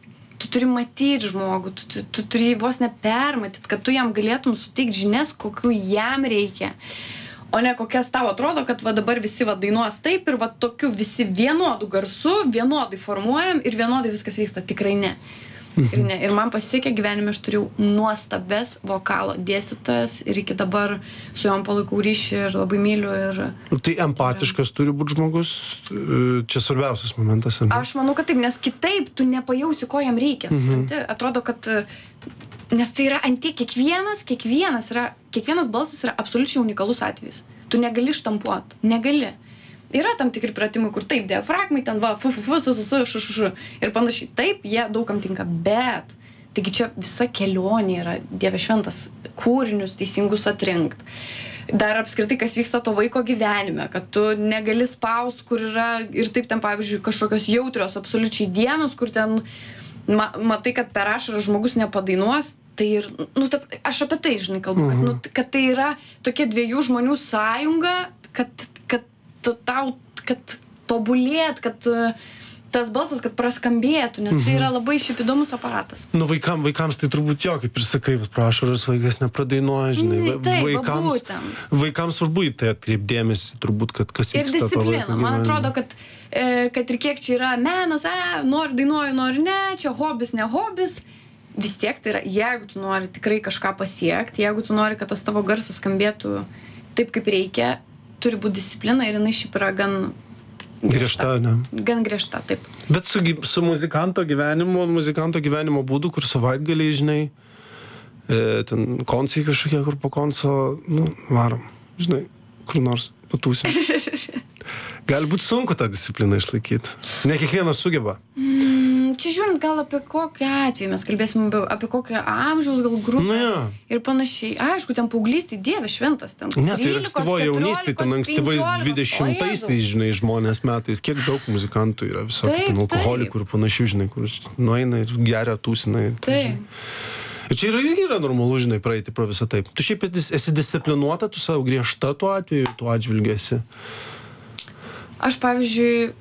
tu turi matyti žmogų, tu, tu, tu turi vos nepermatyti, kad tu jam galėtum suteikti žinias, kokių jam reikia. O ne kokias tau atrodo, kad va dabar visi va dainuos taip ir va tokiu visi vienodų garsų, vienodai formuojam ir vienodai viskas vyksta. Tikrai ne. Tikrai ne. Ir man pasisekė gyvenime, aš turėjau nuostabes vokalo dėstytojas ir iki dabar su jom palaikau ryšį ir labai myliu. Ir... Tai empatiškas turi būti žmogus, čia svarbiausias momentas. Ne? Aš manau, kad taip, nes kitaip tu nepajausi, ko jam reikia. Mhm. Atrodo, kad... Nes tai yra antiek kiekvienas, kiekvienas yra, kiekvienas balsas yra absoliučiai unikalus atvejis. Tu negali štampuoti, negali. Yra tam tikri pratimai, kur taip, diafragmai, ten va, fu, fu, fu, su, su, su, šu, šu, šu. Ir panašiai, taip, jie daugam tinka, bet, taigi čia visa kelionė yra, Dieve šventas, kūrinius teisingus atrinkt. Dar apskritai, kas vyksta to vaiko gyvenime, kad tu negali spaust, kur yra, ir taip ten, pavyzdžiui, kažkokios jautrios absoliučiai dienos, kur ten... Ma, matai, kad per ašarą žmogus nepadainuos, tai ir, nu, ta, aš apie tai, žinai, kalbu, kad, nu, kad tai yra tokia dviejų žmonių sąjunga, kad, kad tau, kad tobulėt, kad tas balsas, kad praskambėtų, nes tai yra labai šiaip įdomus aparatas. Nu, vaikam, vaikams tai turbūt jo, kaip ir sakai, prašaras vaikas nepradainuoja, žinai, taip, vaikams, vaikams svarbu į tai atkreipdėmėsi, turbūt, kad kas vyksta. Ir disciplina, man atrodo, kad kad ir kiek čia yra menas, a, nori dainuoju, nori ne, čia hobis, ne hobis, vis tiek tai yra, jeigu tu nori tikrai kažką pasiekti, jeigu tu nori, kad tas tavo garsas skambėtų taip, kaip reikia, turi būti disciplina ir jinai šiaip yra gan griežta, ne? Gan griežta, taip. Bet su, su muzikanto gyvenimo, muzikanto gyvenimo būdu, kur savaitgaliai, žinai, e, ten koncai kažkokie, kur po konco, nu, varom, žinai, kur nors patūsim. Gali būti sunku tą discipliną išlaikyti. Ne kiekvienas sugeba. Mm, čia žiūrint gal apie kokį atvejį, mes kalbėsim apie, apie kokią amžiaus gal grupę nu, ja. Ir panašiai. Aišku, ten paauglystė, Dieve šventas. Ten ne, tai ir ankstyvoje jaunystėje, ten ankstyvais dvidešimtaisiais, žinai, žmonės metais. Kiek daug muzikantų yra visokių, ten alkoholikų ir panašių, žinai, kur nueina ir geria, tūsina. Ir, taip. Ir čia yra, yra normalu, žinai, praeiti pro visą taip. Tu šiaip esi disciplinuota, tu savo griežta tuo atveju, tuo atžvilgiu esi. Aš, pavyzdžiui,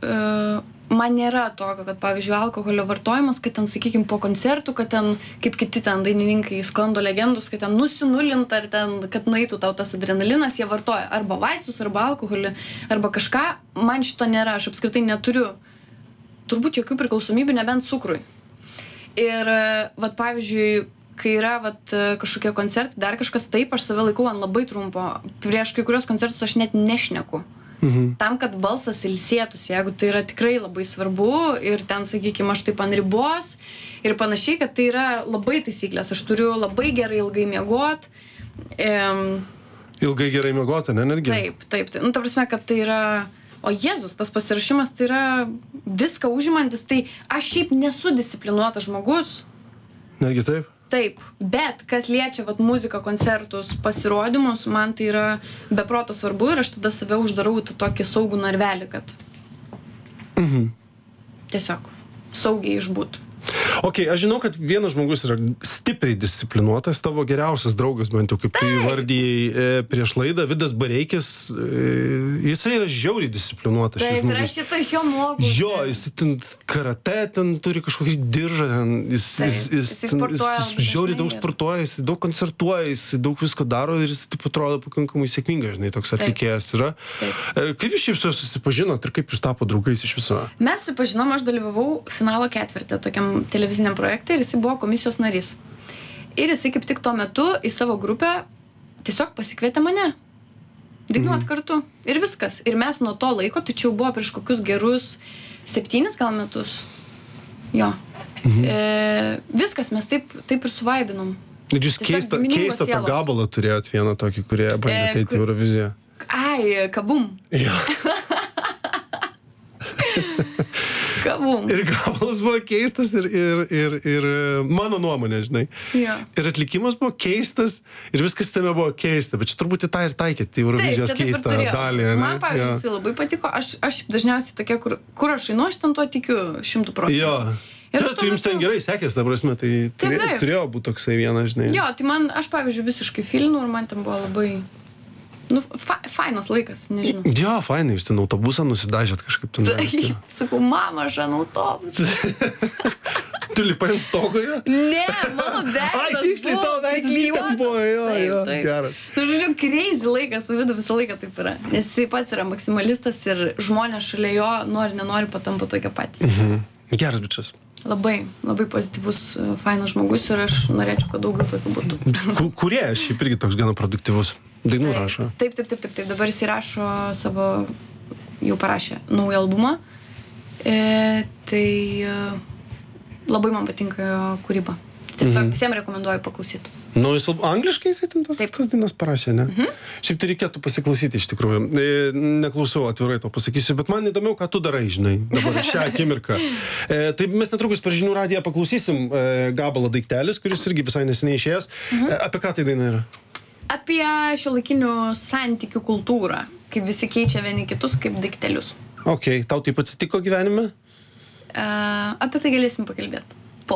man nėra tokio, kad, pavyzdžiui, alkoholio vartojimas, kad ten, sakykime, po koncertų, kad ten, kaip kiti ten dainininkai sklando legendus, kad ten nusinulinta, ar ten, kad nueitų tau tas adrenalinas, jie vartoja arba vaistus, arba alkoholį, arba kažką. Man šito nėra, aš apskritai neturiu turbūt jokių priklausomybių, nebent cukrui. Ir, vat, pavyzdžiui, kai yra vat, kažkokie koncertai, dar kažkas taip, aš save laikau ant labai trumpo. Prieš kai kurios koncertus aš net nešneku. Mhm. Tam, kad balsas ilsėtųsi, jeigu tai yra tikrai labai svarbu ir ten, sakykime, aš taip ant ribos ir panašiai, kad tai yra labai taisyklės. Aš turiu labai gerai ilgai miegot. Ehm, ilgai gerai miegot, ne, netgi? Taip, taip. taip. Nu, ta prasme, kad tai yra... O Jėzus, tas pasirašymas tai yra viską užimantis, tai aš šiaip nesu disciplinuotas žmogus. Netgi taip? Taip, bet kas liečia vat, muziką, koncertus, pasirodymus, man tai yra beproto svarbu ir aš tada save uždarau tą tokį saugų narvelį, kad mhm. tiesiog saugiai išbūt. Ok, aš žinau, kad vienas žmogus yra stipriai disciplinuotas, tavo geriausias draugas, bent jau kaip tu įvardijai e, prieš laidą, Vidas Bareikis, e, jisai yra žiauriai disciplinuotas. Taip, ir aš šito iš jo moku. Jo, jis ten karate, ten turi kažkokį diržą, ten, jis, Taip, jis, jis, jis ten, sportuoja jis, jis žiauriai daug ir... sportuoja, jis daug koncertuoja, jis daug visko daro ir jis taip atrodo pakankamai sėkmingai, žinai, toks atlikėjas yra. Taip. E, kaip jūs šiaip su juo susipažinot ir kaip jūs tapo draugais iš viso? Mes susipažinom, aš dalyvavau finalo ketvirtį tokiam televiziniam projekte ir jisai buvo komisijos narys. Ir jisai kaip tik tuo metu į savo grupę tiesiog pasikvietė mane dainuot mhm. kartu. Ir viskas. Ir mes nuo to laiko, tai čia jau buvo prieš kokius gerus septynis gal metus. Jo. Mhm. E, viskas, mes taip, taip ir suvaibinom. Ir jūs keistą, keistą tą gabalą turėjot vieną tokį, kurie bandė E, ateiti į kur- Euroviziją. Ai, kabum. Jo. Kabum. Ir gabalas buvo keistas ir, ir, ir, ir mano nuomonė, žinai. Jo. Ir atlikimas buvo keistas ir viskas tame buvo keista, bet čia turbūt į tą ir taikėt, į Eurovizijos Taip, čia taip ir keistą turėjo. dalį. Ne? Man, pavyzdžiui, Jo. jisai labai patiko. Aš, aš dažniausiai tokia, kur, kur aš einu, aš ten tuo tikiu šimtų procentų. Jo. Ir Jo, aš tu tuo jums ten metu- gerai sekės, ta prasme, tai Taip, turė, taip. turėjo būti toksai vienas, žinai. Jo, tai man, aš pavyzdžiui, visiškai filinu ir man ten buvo labai, nu, fa, fainas laikas, nežinau. Jo, fainai, jūs ten autobusą nusidažėt kažkaip ten. Tai, sakau, mama, aš ant autobusą. Tu lipai ant stogoje? Ne, mano veidas. Ai, tiksliai tavo veidas ten buvo, jo, Taip, jo, taip. geras. Nu, žodžiu, crazy laikas, su Vidu visą laiką taip yra. Nes jisai pats yra maksimalistas ir žmonės šalia jo nori, nenori patampa tokie patys. Mhm. Geras bičias. Labai, labai pozityvus, uh, fainas žmogus ir aš norėčiau, kad daugiau tokių būtų. Ku- Kurie, šiaip irgi toks gana produktyvus. Dainų rašo. Taip, taip, taip, taip, taip. Dabar jis įrašo savo, jau parašė naują albumą. E, tai e, labai man patinka jo kūryba. Tiesiog Mhm. visiems rekomenduoju paklausyti. Nu, jis lab- angliškai jisai ten tos, tos dainas parašė, ne? Mhm. Šiaip tai reikėtų pasiklausyti iš tikrųjų. E, Neklausau, atvirai to pasakysiu, bet man įdomiau, ką tu darai, žinai, dabar šią akimirką. E, tai mes netrukus per žinių radiją paklausysim e, gabalą Daiktelis, kuris irgi visai neseniai išėjęs. Mhm. E, apie ką tai daina yra? Apie šiuolaikinių santykių kultūrą, kaip visi keičia vieni kitus kaip daiktelius. Ok, tau taip atsitiko gyvenime? E, apie tai galėsim pakalbėti. Po.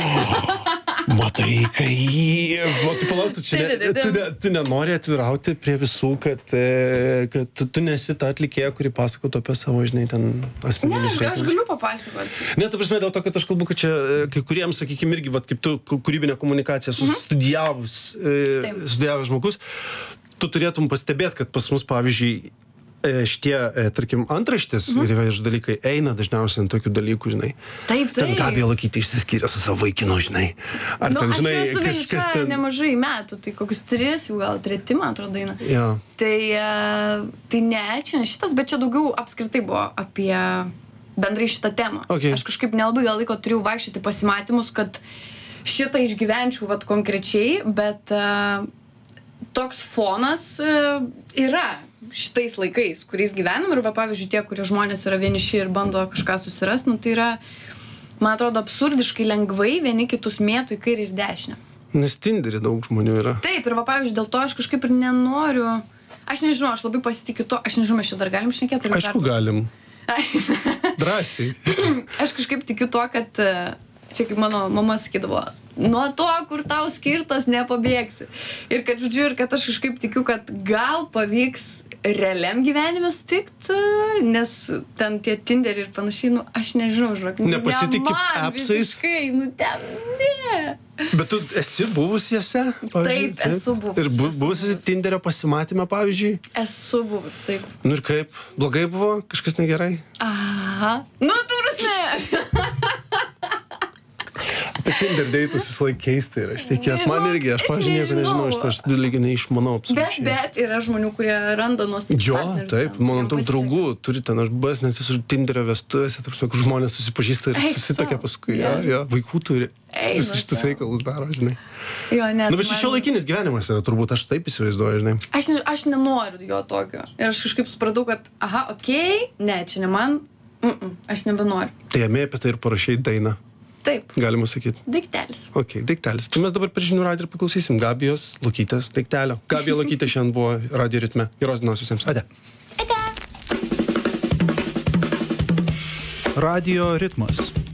Matai, kai... O, tu palauk, tu, čia ne, tu, ne, tu nenori atvirauti prie visų, kad, e, kad tu, tu nesi ta atlikėja, kuri pasakotų apie savo, žinai, ten Ne, asmeninius aš, aš reikalus. galiu papasakoti. Ne, ta prasme, dėl to, kad aš kalbu, kad čia e, kai kuriems, sakykime, irgi, vat, kaip tu ku- kūrybinę komunikaciją studijavus, e, Taip. studijavęs žmogus, tu turėtum pastebėti, kad pas mus, pavyzdžiui, e, šitie, e, tarkim, antraštės ir įvairūs dalykai eina dažniausiai ant tokių dalykų, žinai. Taip, Ten taip. Gabija Lukytė išsiskyrė su savo vaikinu, žinai. Ar Nu, ten, aš žinai, esu vieniša ten... nemažai metų, tai kokius tris, jau gal treti, man atrodo, daina. Jo. Tai, e, tai ne, čia ne šitas, bet čia daugiau apskritai buvo apie bendrai šitą temą. Okay. Aš kažkaip nelabai gal laiko turėjau vaikščioti pasimatymus, kad šitą išgyvenčiau vat konkrečiai, bet e, toks fonas e, yra šitais laikais, kuriais gyvenam ir, va, pavyzdžiui, tie, kurie žmonės yra vieniši ir bando kažką susirasti, nu, tai yra, man atrodo, absurdiškai lengvai vieni kitus mėtų į kairę ir dešinę. Nes Tinderį daug žmonių yra. Taip, ir va, pavyzdžiui, dėl to aš kažkaip ir nenoriu, aš nežinau, aš labai pasitikiu to, aš nežinau, mes čia dar galim šnekėti. ar Aišku, dar- galim. Drąsiai. Aš kažkaip tikiu to, kad e, čia kaip mano mama sakydavo, nuo to, kur tau skirtas, nepabėgsi. Ir kad, žodžiu, ir kad aš kažkaip tikiu, kad gal pavyks realiam gyvenime sutikti, nes ten tie Tinderiai ir panašiai, nu, aš nežinau, žinok. nu, Nepasitiki ne man appsais? visiškai, nu, ten, ne. Bet tu esi buvus jose? pavyzdžiui? Taip, esu buvus, Ir bu, esu buvus esi buvus. Tinderio pasimatymę, pavyzdžiui? Esu buvus, taip. Nu ir kaip? Blogai buvo? Kažkas negerai? Aha. Nu, turusne. Apie Tinder deitus visą laiką keista ir aš tikėjęs. Man Nu, irgi, aš, aš pavyzdžiui, nieko nežinau, nežinau. aš to aš dalykai neišmanau Bet, absoliučiai. bet yra žmonių, kurie randa nuostabius Jo, partnerius. taip, ten, mano jiem daug pasiseka. draugų turi ten, aš buvęs net esu Tinderio vestuvėse, tarp kur žmonės susipažįsta ir Eik susitokia sau. paskui, Jo. ja, ja, vaikų turi. Eina Visus šitus sau. reikalus daro, žinai. Jo, ne. Nu, bet man- šio laikinis gyvenimas yra, turbūt aš taip įsivaizduoju, žinai. Aš, ne, aš nenoriu jo tokio. Ir aš kažkaip supratau, kad, aha, okei, okay, ne, čia ne man, mm -mm, aš nebenoriu. Tai jame apie tai ir parašai dainą, Taip, galima sakyti. daiktelis. Ok, daiktelis. Tai mes dabar per žinių radiją ir paklausysim Gabijos Lukytės daiktelio. Gabija Lukytė šiandien buvo radio ritme. Geros dienos visiems. Ate. Radio ritmas.